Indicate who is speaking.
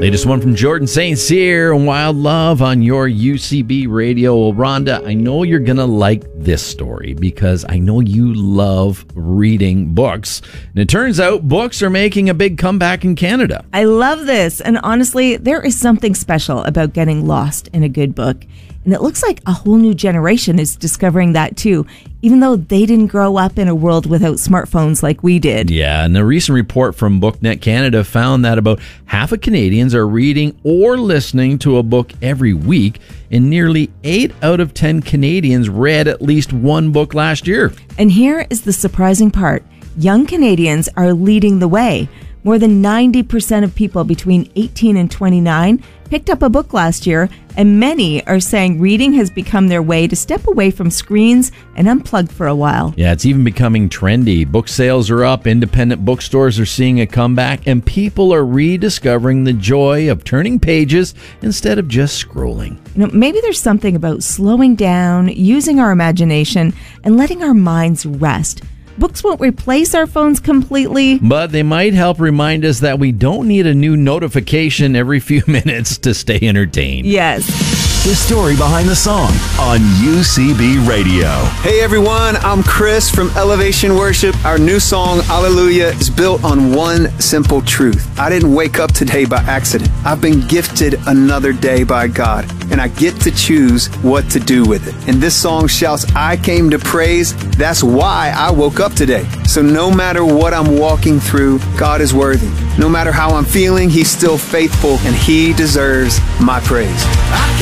Speaker 1: Latest one from Jordan St. Cyr and Wild Love on your UCB radio. Well, Rhonda, I know you're going to like this story because I know you love reading books. And it turns out books are making a big comeback in Canada.
Speaker 2: I love this. And honestly, there is something special about getting lost in a good book. And it looks like a whole new generation is discovering that too, even though they didn't grow up in a world without smartphones like we did.
Speaker 1: Yeah, and a recent report from BookNet Canada found that about half of Canadians are reading or listening to a book every week, and nearly 8 out of 10 Canadians read at least one book last year.
Speaker 2: And here is the surprising part. Young Canadians are leading the way. More than 90% of people between 18 and 29 picked up a book last year, and many are saying reading has become their way to step away from screens and unplug for a while.
Speaker 1: Yeah, it's even becoming trendy. Book sales are up, independent bookstores are seeing a comeback, and people are rediscovering the joy of turning pages instead of just scrolling.
Speaker 2: You know, maybe there's something about slowing down, using our imagination, and letting our minds rest. Books won't replace our phones completely,
Speaker 1: but they might help remind us that we don't need a new notification every few minutes to stay entertained.
Speaker 2: Yes.
Speaker 3: The story behind the song on UCB Radio.
Speaker 4: Hey everyone, I'm Chris from Elevation Worship. Our new song, Hallelujah, is built on one simple truth. I didn't wake up today by accident. I've been gifted another day by God, and I get to choose what to do with it. And this song shouts, I came to praise. That's why I woke up today. So no matter what I'm walking through, God is worthy. No matter how I'm feeling, He's still faithful, and He deserves my praise.